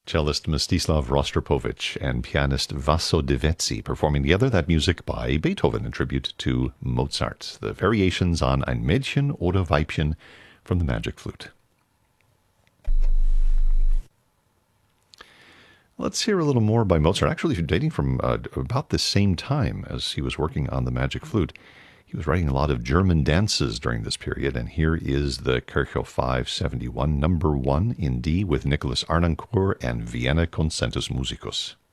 Cellist Mstislav Rostropovich and pianist Vaso Devetzi performing together that music by Beethoven in tribute to Mozart, the variations on Ein Mädchen oder Weibchen from the Magic Flute. Let's hear a little more by Mozart, actually dating from about the same time as he was working on the Magic Flute. He was writing a lot of German dances during this period, and here is the Kirchhoff 571, number 1 in D with Nicholas Arnoncourt and Vienna Concertus Musicus.